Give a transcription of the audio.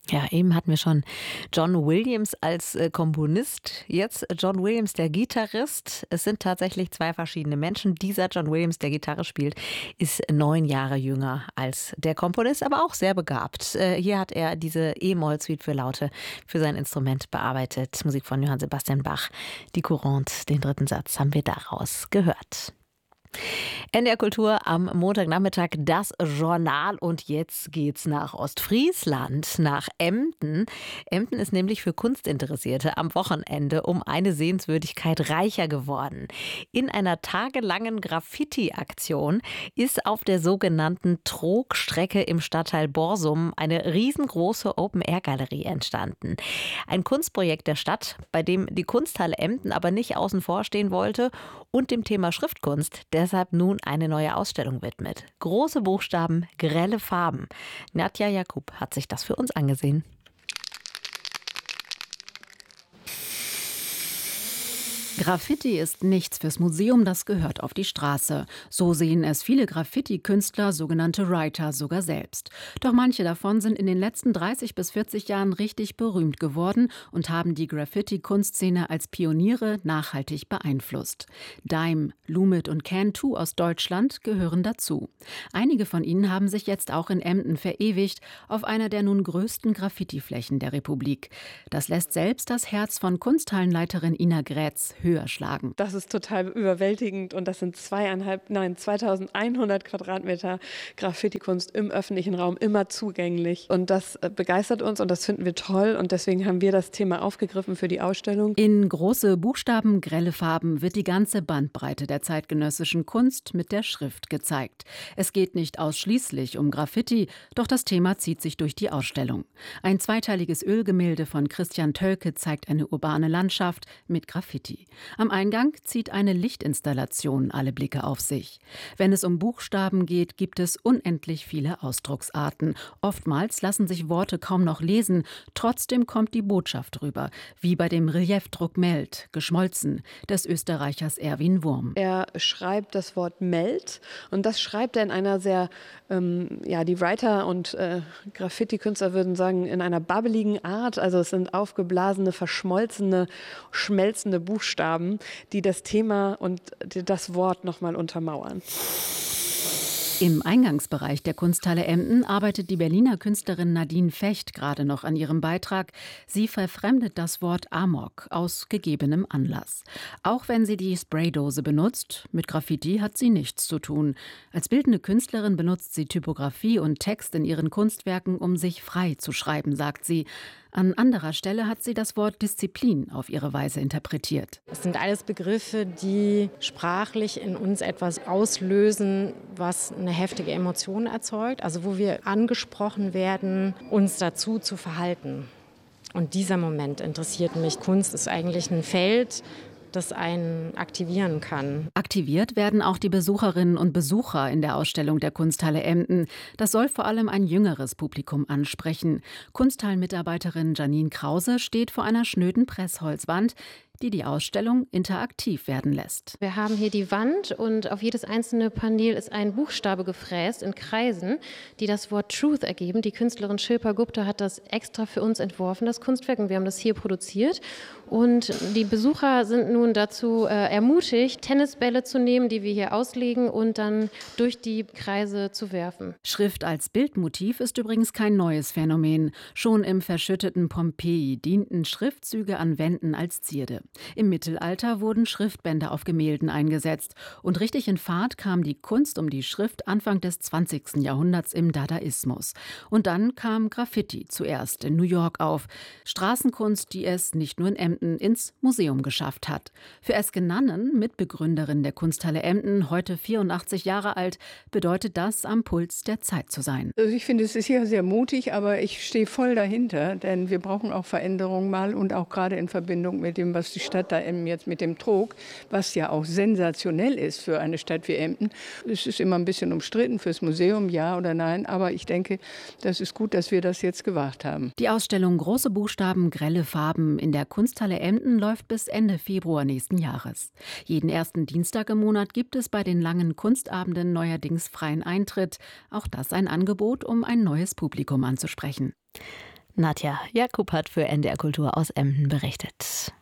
Ja, eben hatten wir schon John Williams als Komponist. Jetzt John Williams, der Gitarrist. Es sind tatsächlich zwei verschiedene Menschen. Dieser John Williams, der Gitarre spielt, ist 9 Jahre jünger als der Komponist, aber auch sehr begabt. Hier hat er diese E-Moll-Suite für Laute für sein Instrument bearbeitet. Musik von Johann Sebastian Bach. Die Courante, den dritten Satz, haben wir daraus gehört. NDR Kultur am Montagnachmittag, das Journal. Und jetzt geht's nach Ostfriesland, nach Emden. Emden ist nämlich für Kunstinteressierte am Wochenende um eine Sehenswürdigkeit reicher geworden. In einer tagelangen Graffiti-Aktion ist auf der sogenannten Trogstrecke im Stadtteil Borsum eine riesengroße Open-Air-Galerie entstanden. Ein Kunstprojekt der Stadt, bei dem die Kunsthalle Emden aber nicht außen vor stehen wollte und dem Thema Schriftkunst deshalb nun eine neue Ausstellung widmet. Große Buchstaben, grelle Farben. Nadja Jakub hat sich das für uns angesehen. Graffiti ist nichts fürs Museum, das gehört auf die Straße. So sehen es viele Graffiti-Künstler, sogenannte Writer, sogar selbst. Doch manche davon sind in den letzten 30 bis 40 Jahren richtig berühmt geworden und haben die Graffiti-Kunstszene als Pioniere nachhaltig beeinflusst. Dime, Lumit und Can2 aus Deutschland gehören dazu. Einige von ihnen haben sich jetzt auch in Emden verewigt, auf einer der nun größten Graffiti-Flächen der Republik. Das lässt selbst das Herz von Kunsthallenleiterin Ina Grätz höher schlagen. Das ist total überwältigend und das sind 2100 Quadratmeter Graffiti-Kunst im öffentlichen Raum, immer zugänglich. Und das begeistert uns und das finden wir toll und deswegen haben wir das Thema aufgegriffen für die Ausstellung. In große Buchstaben, grelle Farben wird die ganze Bandbreite der zeitgenössischen Kunst mit der Schrift gezeigt. Es geht nicht ausschließlich um Graffiti, doch das Thema zieht sich durch die Ausstellung. Ein zweiteiliges Ölgemälde von Christian Tölke zeigt eine urbane Landschaft mit Graffiti. Am Eingang zieht eine Lichtinstallation alle Blicke auf sich. Wenn es um Buchstaben geht, gibt es unendlich viele Ausdrucksarten. Oftmals lassen sich Worte kaum noch lesen, trotzdem kommt die Botschaft rüber, wie bei dem Reliefdruck Meld, geschmolzen, des Österreichers Erwin Wurm. Er schreibt das Wort Meld und das schreibt er in einer sehr, die Writer und Graffiti-Künstler würden sagen, in einer babbeligen Art. Also es sind aufgeblasene, verschmolzene, schmelzende Buchstaben, die das Thema und das Wort nochmal untermauern. Im Eingangsbereich der Kunsthalle Emden arbeitet die Berliner Künstlerin Nadine Fecht gerade noch an ihrem Beitrag. Sie verfremdet das Wort Amok aus gegebenem Anlass. Auch wenn sie die Spraydose benutzt, mit Graffiti hat sie nichts zu tun. Als bildende Künstlerin benutzt sie Typografie und Text in ihren Kunstwerken, um sich frei zu schreiben, sagt sie. An anderer Stelle hat sie das Wort Disziplin auf ihre Weise interpretiert. Es sind alles Begriffe, die sprachlich in uns etwas auslösen, was eine heftige Emotion erzeugt. Also wo wir angesprochen werden, uns dazu zu verhalten. Und dieser Moment interessiert mich. Kunst ist eigentlich ein Feld, das einen aktivieren kann. Aktiviert werden auch die Besucherinnen und Besucher in der Ausstellung der Kunsthalle Emden. Das soll vor allem ein jüngeres Publikum ansprechen. Kunsthallenmitarbeiterin Janine Krause steht vor einer schnöden Pressholzwand, die Ausstellung interaktiv werden lässt. Wir haben hier die Wand und auf jedes einzelne Panel ist ein Buchstabe gefräst in Kreisen, die das Wort Truth ergeben. Die Künstlerin Shilpa Gupta hat das extra für uns entworfen, das Kunstwerk, und wir haben das hier produziert. Und die Besucher sind nun dazu ermutigt, Tennisbälle zu nehmen, die wir hier auslegen und dann durch die Kreise zu werfen. Schrift als Bildmotiv ist übrigens kein neues Phänomen. Schon im verschütteten Pompeji dienten Schriftzüge an Wänden als Zierde. Im Mittelalter wurden Schriftbänder auf Gemälden eingesetzt. Und richtig in Fahrt kam die Kunst um die Schrift Anfang des 20. Jahrhunderts im Dadaismus. Und dann kam Graffiti zuerst in New York auf. Straßenkunst, die es nicht nur in Emden ins Museum geschafft hat. Für Eske Nannen, Mitbegründerin der Kunsthalle Emden, heute 84 Jahre alt, bedeutet das, am Puls der Zeit zu sein. Also ich finde, es ist ja sehr mutig, aber ich stehe voll dahinter, denn wir brauchen auch Veränderungen mal und auch gerade in Verbindung mit dem, was die Stadt da eben jetzt mit dem Trog, was ja auch sensationell ist für eine Stadt wie Emden. Es ist immer ein bisschen umstritten fürs Museum, ja oder nein, aber ich denke, das ist gut, dass wir das jetzt gewagt haben. Die Ausstellung Große Buchstaben, grelle Farben in der Kunsthalle Emden läuft bis Ende Februar nächsten Jahres. Jeden ersten Dienstag im Monat gibt es bei den langen Kunstabenden neuerdings freien Eintritt. Auch das ein Angebot, um ein neues Publikum anzusprechen. Nadja Jakub hat für NDR Kultur aus Emden berichtet.